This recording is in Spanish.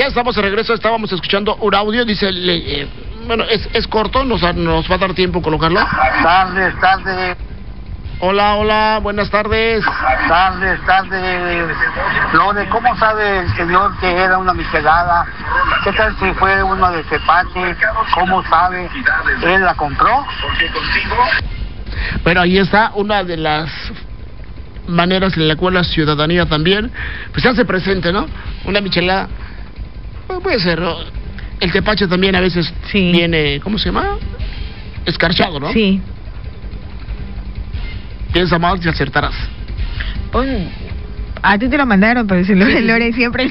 Ya estamos de regreso, estábamos escuchando un audio, dice, bueno, es corto, nos va a dar tiempo colocarlo. Tardes. Hola, buenas tardes. Tardes. Lore, ¿cómo sabe el señor que era una michelada? ¿Qué tal si fue uno de Tepache? ¿Cómo sabe? ¿Él la compró? Bueno, ahí está una de las maneras en la cual la ciudadanía también pues se hace presente, ¿no? Una michelada puede ser, ¿no? El tepache también a veces viene, ¿cómo se llama? Escarchado, ¿no? Sí. Piensa mal y acertarás. A ti te lo mandaron, pero si Lore siempre